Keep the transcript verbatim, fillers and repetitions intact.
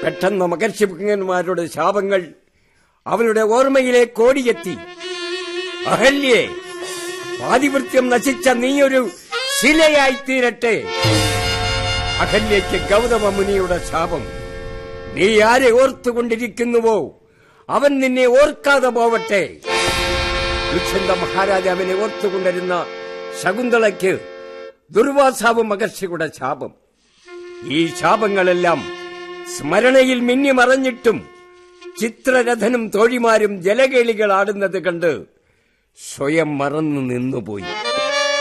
പെട്ടെന്ന് മഹർഷിപുങ്ങന്മാരുടെ ശാപങ്ങൾ അവളുടെ ഓർമ്മയിലേക്ക് ഓടിയെത്തി. അഹല്യേ, പാതിവൃത്യം നശിച്ച നീയൊരു ശിലയായിത്തീരട്ടെ. അഹല്യയ്ക്ക് ഗൗതമ മുനിയുടെ ശാപം. നീ ആരെ ഓർത്തുകൊണ്ടിരിക്കുന്നുവോ അവൻ നിന്നെ ഓർക്കാതെ പോവട്ടെ. ദുഷ്യന്ത മഹാരാജാവിനെ ഓർത്തുകൊണ്ടിരുന്ന ശകുന്തളയ്ക്ക് ദുർവാസാവ് മഹർഷിയുടെ ശാപം. ഈ ശാപങ്ങളെല്ലാം സ്മരണയിൽ മിന്നിമറഞ്ഞിട്ടും ചിത്രരഥനും തോഴിമാരും ജലകേളികൾ ആടുന്നത് കണ്ട് സ്വയം മറന്നു നിന്നുപോയി.